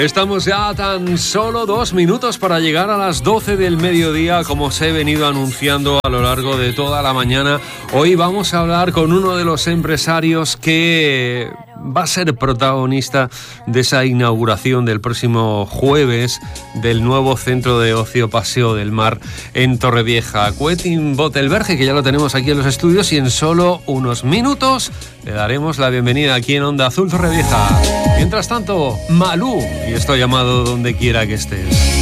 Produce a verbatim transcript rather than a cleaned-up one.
Estamos ya a tan solo dos minutos para llegar a las doce del mediodía, como os he venido anunciando a lo largo de toda la mañana. Hoy vamos a hablar con uno de los empresarios que va a ser protagonista de esa inauguración del próximo jueves del nuevo centro de ocio Paseo del Mar en Torrevieja. Quentin Botelberge, que ya lo tenemos aquí en los estudios, y en solo unos minutos le daremos la bienvenida aquí en Onda Azul Torrevieja. Mientras tanto, Malú, y estoy llamado donde quiera que estés.